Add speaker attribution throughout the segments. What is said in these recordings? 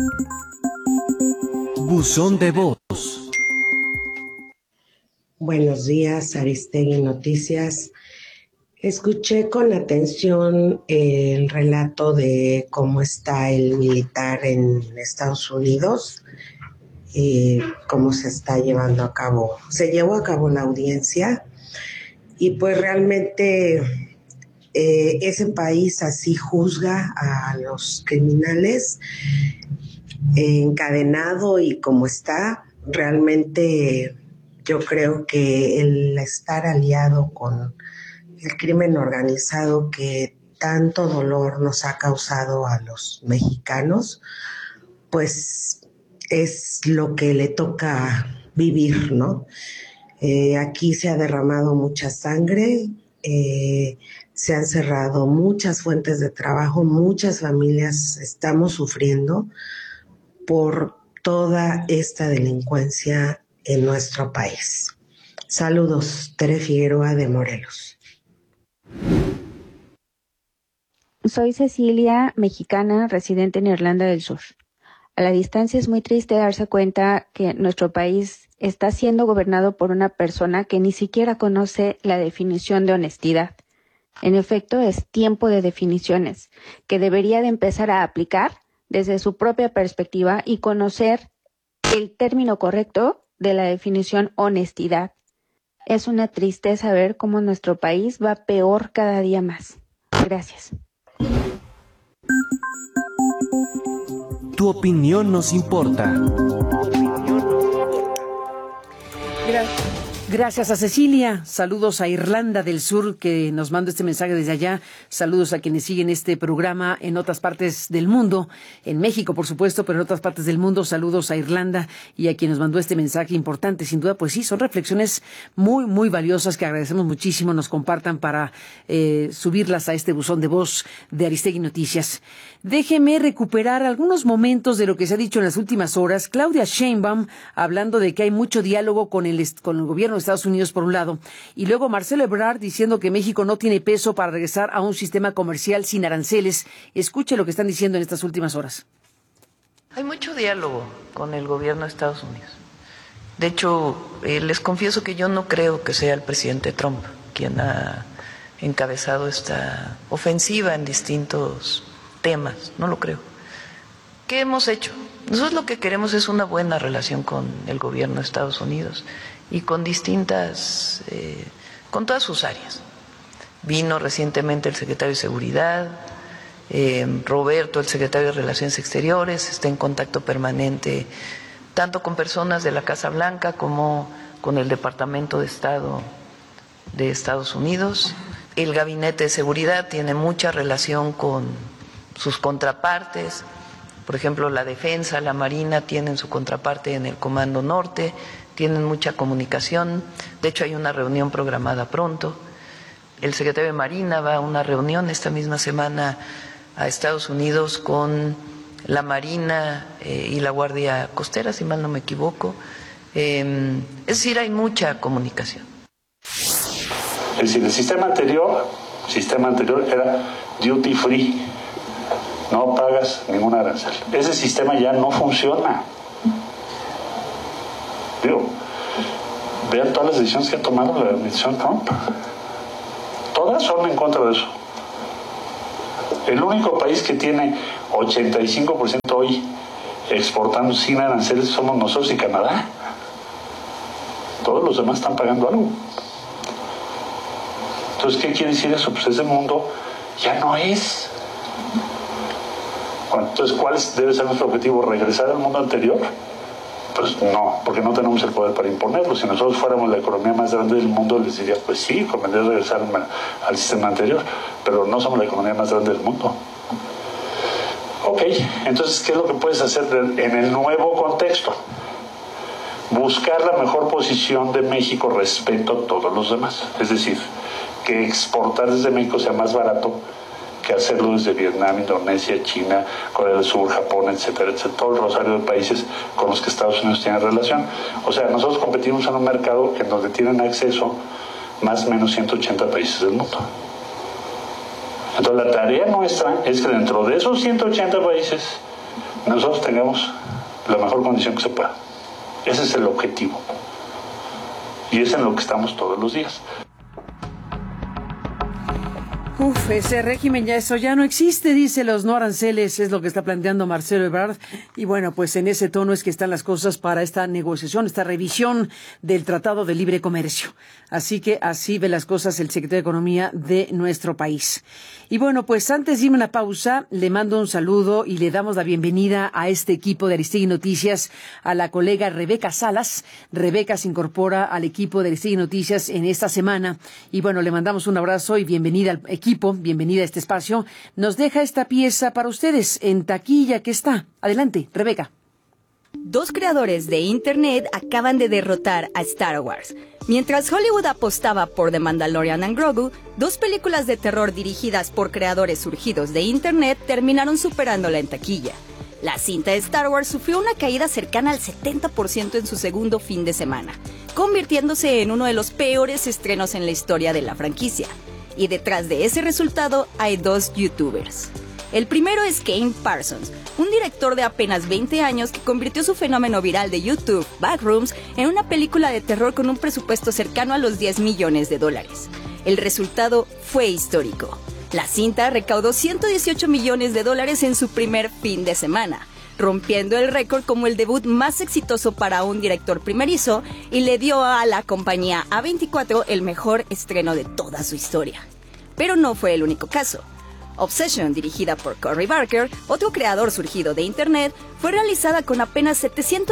Speaker 1: Buzón de voz.
Speaker 2: Buenos días, Aristegui Noticias. Escuché con atención el relato de cómo está el militar en Estados Unidos, cómo se está llevando a cabo. Se llevó a cabo la audiencia y pues realmente ese país así juzga a los criminales encadenado y como está, realmente yo creo que el estar aliado con el crimen organizado que tanto dolor nos ha causado a los mexicanos, pues es lo que le toca vivir, ¿no? Aquí se ha derramado mucha sangre, se han cerrado muchas fuentes de trabajo, muchas familias estamos sufriendo por toda esta delincuencia en nuestro país. Saludos, Tere Figueroa de Morelos.
Speaker 3: Soy Cecilia, mexicana, residente en Irlanda del Sur. A la distancia es muy triste darse cuenta que nuestro país está siendo gobernado por una persona que ni siquiera conoce la definición de honestidad. En efecto, es tiempo de definiciones, que debería de empezar a aplicar desde su propia perspectiva y conocer el término correcto de la definición honestidad. Es una tristeza ver cómo nuestro país va peor cada día más. Gracias.
Speaker 1: Tu opinión nos importa.
Speaker 4: Gracias a Cecilia. Saludos a Irlanda del Sur, que nos manda este mensaje desde allá. Saludos a quienes siguen este programa en otras partes del mundo. En México, por supuesto, pero en otras partes del mundo. Saludos a Irlanda y a quien nos mandó este mensaje importante. Sin duda, pues sí, son reflexiones muy, muy valiosas que agradecemos muchísimo. Nos compartan para subirlas a este buzón de voz de Aristegui Noticias. Déjeme recuperar algunos momentos de lo que se ha dicho en las últimas horas. Claudia Sheinbaum, hablando de que hay mucho diálogo con el gobierno de Estados Unidos, por un lado, y luego Marcelo Ebrard diciendo que México no tiene peso para regresar a un sistema comercial sin aranceles. Escuche lo que están diciendo en estas últimas horas.
Speaker 5: Hay mucho diálogo con el gobierno de Estados Unidos. De hecho, les confieso que yo no creo que sea el presidente Trump quien ha encabezado esta ofensiva en distintos temas, no lo creo. ¿Qué hemos hecho? Nosotros lo que queremos es una buena relación con el gobierno de Estados Unidos y con distintas, con todas sus áreas. Vino recientemente el secretario de Seguridad, Roberto, el secretario de Relaciones Exteriores, está en contacto permanente tanto con personas de la Casa Blanca como con el Departamento de Estado de Estados Unidos. El Gabinete de Seguridad tiene mucha relación con sus contrapartes. Por ejemplo, la Defensa, la Marina tienen su contraparte en el Comando Norte, tienen mucha comunicación. De hecho, hay una reunión programada pronto. El secretario de Marina va a una reunión esta misma semana a Estados Unidos con la Marina y la Guardia Costera, si mal no me equivoco. Es decir, hay mucha comunicación.
Speaker 6: Es decir, el sistema anterior era duty free. No pagas ningún arancel. Ese sistema ya no funciona. Digo, vean todas las decisiones que ha tomado la administración Trump. Todas son en contra de eso. El único país que tiene 85% hoy exportando sin aranceles somos nosotros y Canadá. Todos los demás están pagando algo. Entonces, ¿qué quiere decir eso? Pues ese mundo ya no es. Bueno, entonces, ¿cuál debe ser nuestro objetivo? ¿Regresar al mundo anterior? Pues no, porque no tenemos el poder para imponerlo. Si nosotros fuéramos la economía más grande del mundo, les diría, pues sí, convendría regresar al sistema anterior, pero no somos la economía más grande del mundo. Ok, entonces, ¿qué es lo que puedes hacer en el nuevo contexto? Buscar la mejor posición de México respecto a todos los demás. Es decir, que exportar desde México sea más barato que hacerlo desde Vietnam, Indonesia, China, Corea del Sur, Japón, etcétera, etcétera, todo el rosario de países con los que Estados Unidos tiene relación. O sea, nosotros competimos en un mercado en donde tienen acceso más o menos 180 países del mundo. Entonces la tarea nuestra es que dentro de esos 180 países nosotros tengamos la mejor condición que se pueda. Ese es el objetivo. Y es en lo que estamos todos los días.
Speaker 4: Ese régimen eso ya no existe, dice los no aranceles, es lo que está planteando Marcelo Ebrard. Y bueno, pues en ese tono es que están las cosas para esta negociación, esta revisión del Tratado de Libre Comercio. Así que así ve las cosas el secretario de Economía de nuestro país. Y bueno, pues antes de irme a una pausa, le mando un saludo y le damos la bienvenida a este equipo de Aristegui Noticias, a la colega Rebeca Salas. Rebeca se incorpora al equipo de Aristegui Noticias en esta semana. Y bueno, le mandamos un abrazo y bienvenida al equipo, bienvenida a este espacio. Nos deja esta pieza para ustedes en taquilla que está. Adelante, Rebeca.
Speaker 7: Dos creadores de Internet acaban de derrotar a Star Wars. Mientras Hollywood apostaba por The Mandalorian and Grogu, dos películas de terror dirigidas por creadores surgidos de Internet terminaron superándola en taquilla. La cinta de Star Wars sufrió una caída cercana al 70% en su segundo fin de semana, convirtiéndose en uno de los peores estrenos en la historia de la franquicia. Y detrás de ese resultado hay dos youtubers. El primero es Kane Parsons, un director de apenas 20 años que convirtió su fenómeno viral de YouTube, Backrooms, en una película de terror con un presupuesto cercano a los $10 millones. El resultado fue histórico. La cinta recaudó $118 millones en su primer fin de semana, rompiendo el récord como el debut más exitoso para un director primerizo y le dio a la compañía A24 el mejor estreno de toda su historia. Pero no fue el único caso. Obsession, dirigida por Cory Barker, otro creador surgido de Internet, fue realizada con apenas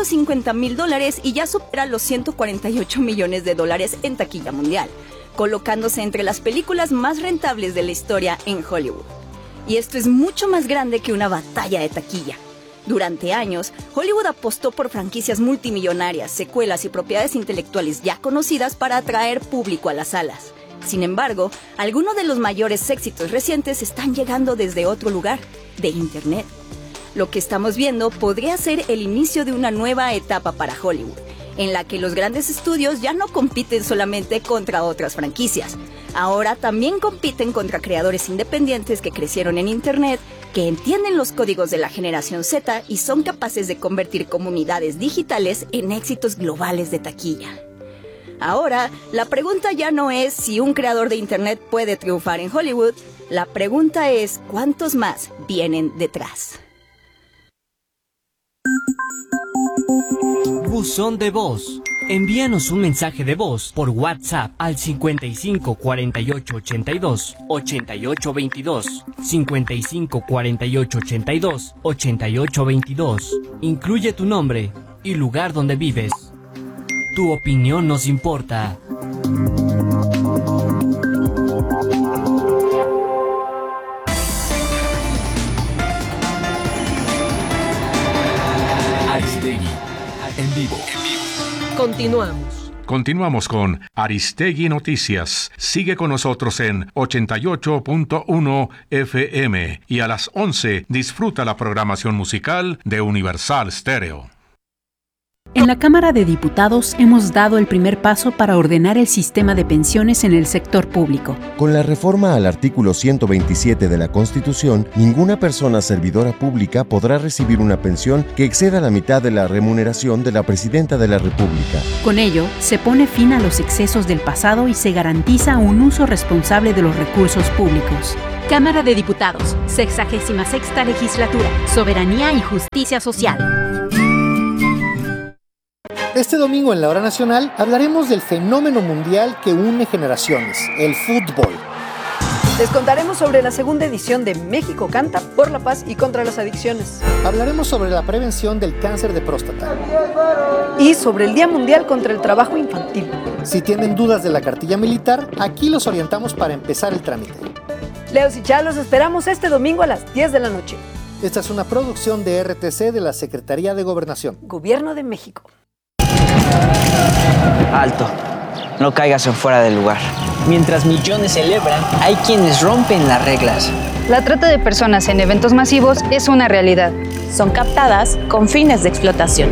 Speaker 7: $750,000 y ya supera los $148 millones en taquilla mundial, colocándose entre las películas más rentables de la historia en Hollywood. Y esto es mucho más grande que una batalla de taquilla. Durante años, Hollywood apostó por franquicias multimillonarias, secuelas y propiedades intelectuales ya conocidas para atraer público a las salas. Sin embargo, algunos de los mayores éxitos recientes están llegando desde otro lugar, de Internet. Lo que estamos viendo podría ser el inicio de una nueva etapa para Hollywood, en la que los grandes estudios ya no compiten solamente contra otras franquicias. Ahora también compiten contra creadores independientes que crecieron en Internet, que entienden los códigos de la generación Z y son capaces de convertir comunidades digitales en éxitos globales de taquilla. Ahora, la pregunta ya no es si un creador de Internet puede triunfar en Hollywood, la pregunta es ¿cuántos más vienen detrás?
Speaker 1: Buzón de voz. Envíanos un mensaje de voz por WhatsApp al 55 48 82 88 22, 55 48 82 88 22. Incluye tu nombre y lugar donde vives. Tu opinión nos importa.
Speaker 8: Aristegui, en vivo. Continuamos con Aristegui Noticias. Sigue con nosotros en 88.1 FM y a las 11 disfruta la programación musical de Universal Stereo.
Speaker 9: En la Cámara de Diputados hemos dado el primer paso para ordenar el sistema de pensiones en el sector público.
Speaker 10: Con la reforma al artículo 127 de la Constitución, ninguna persona servidora pública podrá recibir una pensión que exceda la mitad de la remuneración de la Presidenta de la República.
Speaker 9: Con ello, se pone fin a los excesos del pasado y se garantiza un uso responsable de los recursos públicos.
Speaker 11: Cámara de Diputados, 66ª Legislatura, Soberanía y Justicia Social.
Speaker 12: Este domingo en la Hora Nacional hablaremos del fenómeno mundial que une generaciones, el fútbol.
Speaker 13: Les contaremos sobre la segunda edición de México Canta por la paz y contra las adicciones.
Speaker 12: Hablaremos sobre la prevención del cáncer de próstata.
Speaker 13: Y sobre el Día Mundial contra el Trabajo Infantil.
Speaker 12: Si tienen dudas de la cartilla militar, aquí los orientamos para empezar el trámite.
Speaker 13: Leos y Chá, los esperamos este domingo a las 10 de la noche.
Speaker 12: Esta es una producción de RTC de la Secretaría de Gobernación.
Speaker 13: Gobierno de México.
Speaker 14: Alto, no caigas en fuera del lugar. Mientras millones celebran, hay quienes rompen las reglas.
Speaker 15: La trata de personas en eventos masivos es una realidad.
Speaker 16: Son captadas con fines de explotación.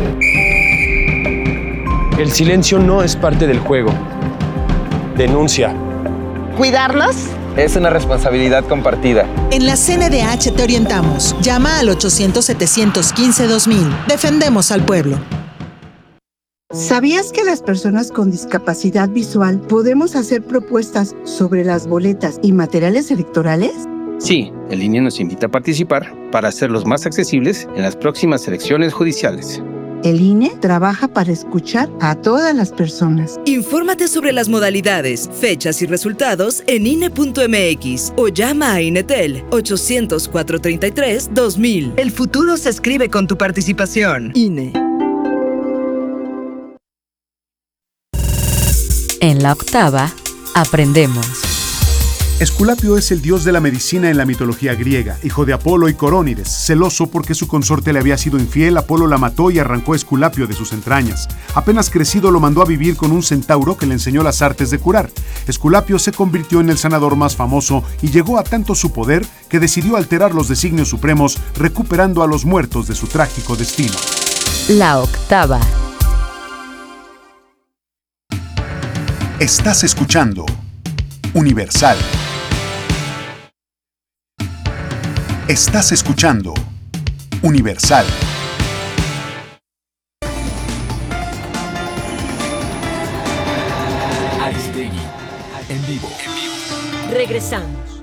Speaker 17: El silencio no es parte del juego. Denuncia.
Speaker 18: Cuidarnos
Speaker 17: Es una responsabilidad compartida.
Speaker 18: En la CNDH te orientamos. Llama al 800-715-2000. Defendemos al pueblo.
Speaker 19: ¿Sabías que las personas con discapacidad visual podemos hacer propuestas sobre las boletas y materiales electorales?
Speaker 20: Sí, el INE nos invita a participar para hacerlos más accesibles en las próximas elecciones judiciales.
Speaker 19: El INE trabaja para escuchar a todas las personas.
Speaker 21: Infórmate sobre las modalidades, fechas y resultados en INE.mx o llama a INETEL 800-433-2000.
Speaker 22: El futuro se escribe con tu participación. INE.
Speaker 23: En la octava, aprendemos.
Speaker 24: Esculapio es el dios de la medicina en la mitología griega, hijo de Apolo y Corónides. Celoso porque su consorte le había sido infiel, Apolo la mató y arrancó a Esculapio de sus entrañas. Apenas crecido lo mandó a vivir con un centauro que le enseñó las artes de curar. Esculapio se convirtió en el sanador más famoso y llegó a tanto su poder que decidió alterar los designios supremos, recuperando a los muertos de su trágico destino.
Speaker 23: La octava.
Speaker 24: Estás escuchando Universal. Estás escuchando Universal.
Speaker 1: Aristegui, en vivo.
Speaker 25: Regresamos.